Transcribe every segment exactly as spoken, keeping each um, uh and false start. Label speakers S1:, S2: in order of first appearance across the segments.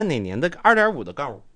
S1: 哪年的 二点五 的杠五？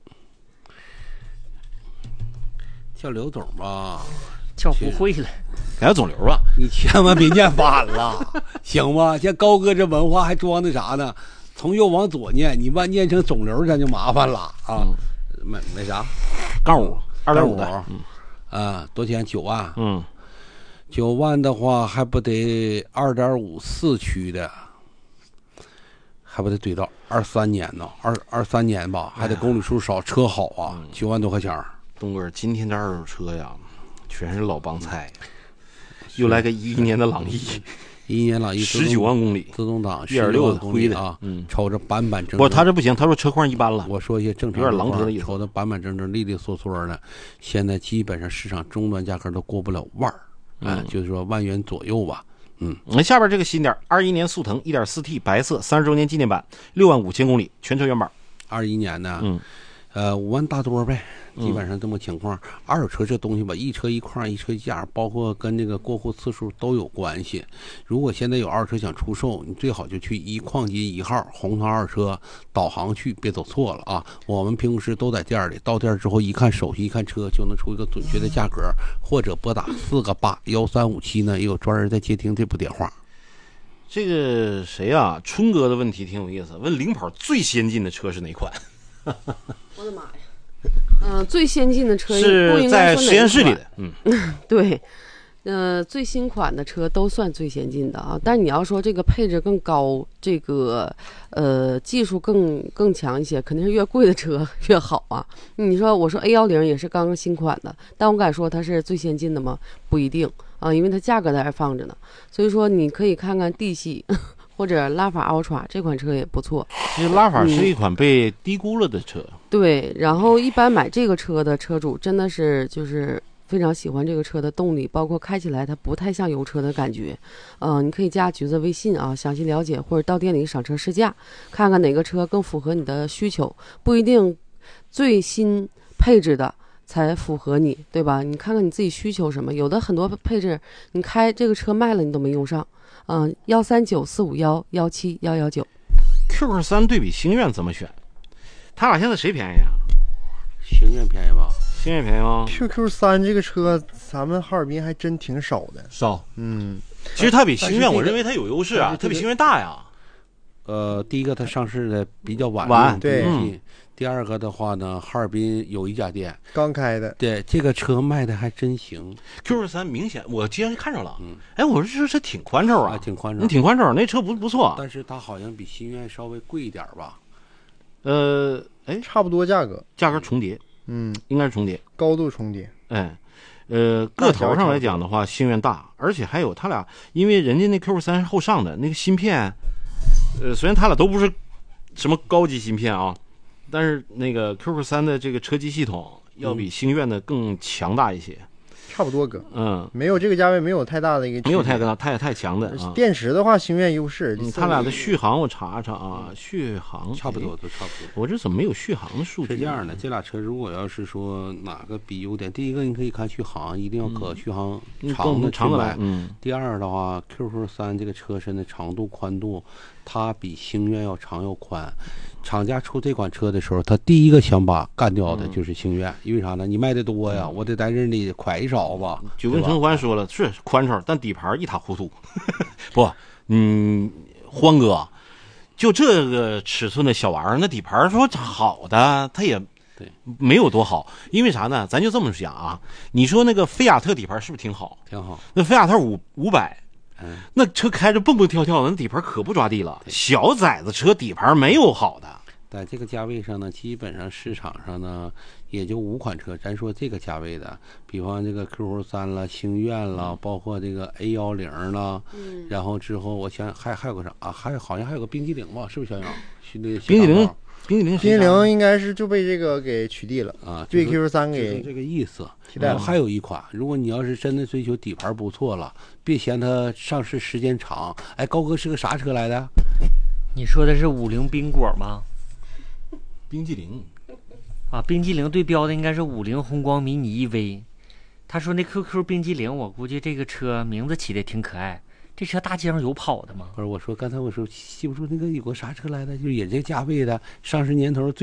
S2: 叫刘总吧，
S3: 叫不会了，
S1: 改叫肿瘤吧。
S2: 你千万别念反了，行吗？像高哥这文化还装那啥呢？从右往左念，你万念成肿瘤，咱就麻烦了啊！
S1: 嗯、
S2: 没没啥，
S1: 杠五，二点五的，
S2: 嗯，啊，多少钱？九万。
S1: 嗯，
S2: 九万的话，还不得二点五四驱的，还不得怼到二三年呢？二二三年吧，还得公里数少，车好啊，九、嗯、万多块钱。
S1: 东哥，今天这二手车呀，全是老帮菜，又来个一一年的朗逸。
S2: 一年朗逸
S1: 十九万公里，
S2: 自动挡，
S1: 一点六的
S2: 灰的啊，嗯，瞅着板板正正。
S1: 不，他这不行，他说车况一般了。
S2: 我说一些正常，
S1: 有点狼哥的意思。
S2: 瞅着板板正正、利利索索的，现在基本上市场终端价格都过不了万儿，啊、嗯，就是说万元左右吧。嗯，
S1: 那下边这个新点，二一年速腾 一点四 T 白色，三十周年纪念版，六万五千公里，全车原版。
S2: 二一年的，
S1: 嗯，
S2: 呃，五万大多呗。基本上这么情况、嗯，二手车这东西吧，一车一况，一车一价，包括跟这个过户次数都有关系。如果现在有二手车想出售，你最好就去一矿金一号红糖二车导航去，别走错了啊！我们平时都在店里，到店之后一看手续，一看车，就能出一个准确的价格，或者拨打四个八幺三五七呢，也有专人在接听这部电话。
S1: 这个谁啊？春哥的问题挺有意思，问领跑最先进的车是哪款？
S4: 我的妈呀！嗯、呃，最先进的车
S1: 是在实验室里的，嗯，
S4: 对，呃，最新款的车都算最先进的啊。但是你要说这个配置更高，这个呃技术更更强一些，肯定是越贵的车越好啊。你说，我说 A 一零也是刚刚新款的，但我敢说它是最先进的吗？不一定啊，因为它价格在这放着呢。所以说，你可以看看 D 系。或者拉法 Ultra 这款车也不错。
S1: 其实拉法是一款被低估了的车、嗯。
S4: 对，然后一般买这个车的车主真的是就是非常喜欢这个车的动力，包括开起来它不太像油车的感觉。嗯、呃，你可以加橘子微信啊，详细了解，或者到店里赏车试驾，看看哪个车更符合你的需求，不一定最新配置的才符合你，对吧？你看看你自己需求什么，有的很多配置你开这个车卖了你都没用上。嗯，幺三九四五幺幺七幺幺九
S1: ，Q Q 三对比星愿怎么选？他俩现在谁便宜啊？
S2: 星愿便宜吧？
S1: 星愿便宜吗
S5: ？Q Q 三这个车，咱们哈尔滨还真挺少的。
S1: 少，
S5: 嗯，
S1: 其实它比星愿，我认为它有优势啊，它比星愿大呀。
S2: 呃，第一个它上市的比较晚，
S1: 晚
S5: 对。
S2: 嗯第二个的话呢，哈尔滨有一家店
S5: 刚开的，
S2: 对这个车卖的还真行。
S1: Q Q 三明显我今天看着了，嗯，哎，我说这挺宽敞啊，
S2: 啊，挺宽敞，
S1: 挺宽敞，那车不不错，
S2: 但是它好像比新愿稍微贵一点吧？
S1: 呃，哎，
S5: 差不多价格，
S1: 价格重叠，
S5: 嗯，
S1: 应该是重叠，
S5: 高度重叠，
S1: 哎，呃，个头上来讲的话，星愿大，而且还有他俩，因为人家那 Q Q 三是后上的那个芯片，呃，虽然他俩都不是什么高级芯片啊。但是那个 Q Q 三的这个车机系统要比星愿的更强大一些，
S5: 嗯、差不多哥，
S1: 嗯，
S5: 没有这个价位没有太大的一个，
S1: 没有太大太太强的、啊。
S5: 电池的话，星愿优势，
S1: 嗯，他俩的续航我查查啊，续航
S2: 差不多都差不多。
S1: 我这怎么没有续航的数据？
S2: 是这样的，这俩车如果要是说哪个比优点，第一个你可以看续航，一定要可续航长的
S1: 长的来。嗯。
S2: 第二的话 ，Q Q 三这个车身的长度宽度，它比星愿要长要宽。厂家出这款车的时候，他第一个想把干掉的就是星愿，嗯、因为啥呢？你卖的多呀，我得在这里快一少吧。
S1: 就跟陈欢说了，是宽敞，但底盘一塌糊涂。不，嗯，欢哥，就这个尺寸的小玩意儿，那底盘说好的，它也没有多好。因为啥呢？咱就这么想啊，你说那个菲亚特底盘是不是挺好？
S2: 挺好。
S1: 那菲亚特五五百。
S2: 嗯，
S1: 那车开着蹦蹦跳跳的，那底盘可不抓地了。小崽子车底盘没有好的，
S2: 在这个价位上呢，基本上市场上呢也就五款车。咱说这个价位的，比方这个 Q Q 三了、星愿了，嗯、包括这个 A 一零了，嗯，然后之后我想还还有个啥啊？还有好像还有个冰激凌吧？是不是小杨？冰
S1: 激凌。冰激凌，
S5: 冰激凌应该是就被这个给取缔了
S2: 啊，
S5: 对 Q Q 三给
S2: 这个意思。
S5: 替代了。
S2: 还有一款，如果你要是真的追求底盘不错了，别嫌它上市时间长。哎，高哥是个啥车来的？
S3: 你说的是五菱冰果吗？
S1: 冰激凌
S3: 啊，冰激凌对标的应该是五菱宏光迷你 E V。他说那 Q Q 冰激凌，我估计这个车名字起的挺可爱， 这车大街上有跑的吗？
S2: 不是，我说刚才我说记不住那个有个啥车来的，就是也这价位的，上市年头最。